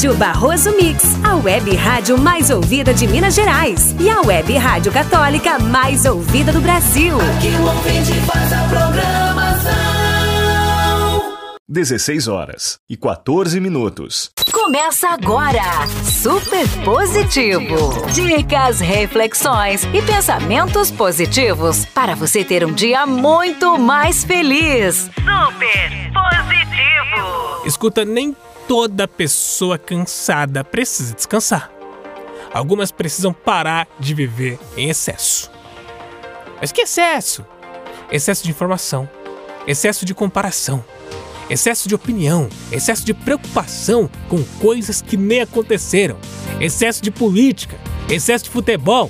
Rádio Barroso Mix, a web rádio mais ouvida de Minas Gerais e a web rádio católica mais ouvida do Brasil. Aqui o ouvinte faz a programação. 16h14. Começa agora, Super Positivo. Dicas, reflexões e pensamentos positivos para você ter um dia muito mais feliz. Super Positivo. Escuta, nem toda pessoa cansada precisa descansar. Algumas precisam parar de viver em excesso. Mas que excesso? Excesso de informação, excesso de comparação, excesso de opinião, excesso de preocupação com coisas que nem aconteceram, excesso de política, excesso de futebol.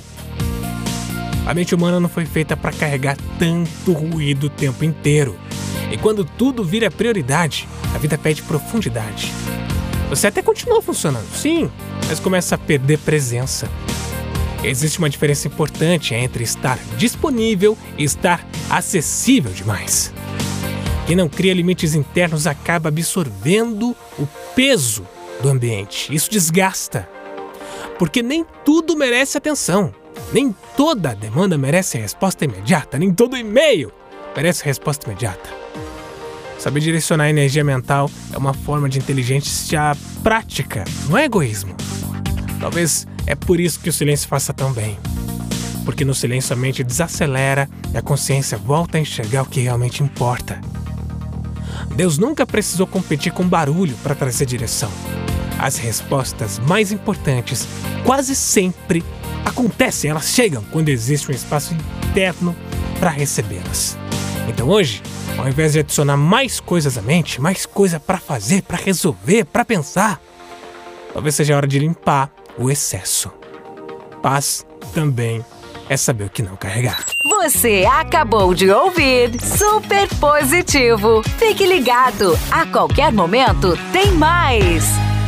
A mente humana não foi feita para carregar tanto ruído o tempo inteiro. E quando tudo vira prioridade, a vida perde profundidade. Você até continua funcionando, sim, mas começa a perder presença. Existe uma diferença importante entre estar disponível e estar acessível demais. Quem não cria limites internos acaba absorvendo o peso do ambiente. Isso desgasta. Porque nem tudo merece atenção. Nem toda demanda merece resposta imediata. Nem todo e-mail merece resposta imediata. Saber direcionar a energia mental é uma forma de inteligência prática, não é egoísmo. Talvez é por isso que o silêncio faça tão bem. Porque no silêncio a mente desacelera e a consciência volta a enxergar o que realmente importa. Deus nunca precisou competir com barulho para trazer direção. As respostas mais importantes quase sempre acontecem, elas chegam quando existe um espaço interno para recebê-las. Então hoje, ao invés de adicionar mais coisas à mente, mais coisa para fazer, para resolver, para pensar, talvez seja a hora de limpar o excesso. Paz também é saber o que não carregar. Você acabou de ouvir Super Positivo. Fique ligado, a qualquer momento tem mais.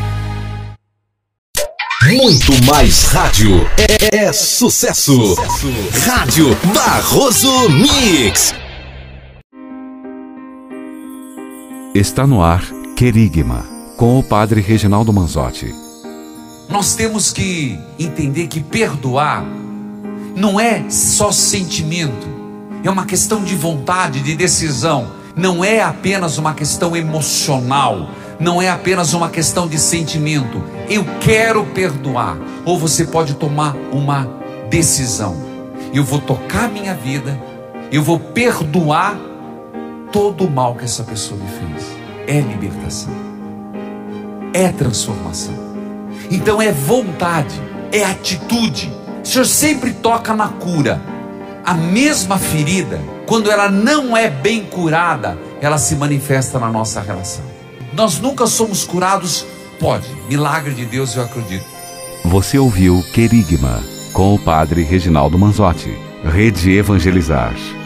Muito mais rádio é sucesso. Rádio Barroso Mix. Está no ar Querigma, com o padre Reginaldo Manzotti. Nós temos que entender que perdoar não é só sentimento, é uma questão de vontade, de decisão. Não é apenas uma questão emocional, não é apenas uma questão de sentimento. Eu quero perdoar. Ou você pode tomar uma decisão. Eu vou tocar minha vida, eu vou perdoar todo o mal que essa pessoa me fez. É libertação, é transformação. Então é vontade, é atitude. O Senhor sempre toca na cura. A mesma ferida, quando ela não é bem curada, ela se manifesta na nossa relação. Nós nunca somos curados, pode. Milagre de Deus, eu acredito. Você ouviu Querigma, com o padre Reginaldo Manzotti. Rede Evangelizar.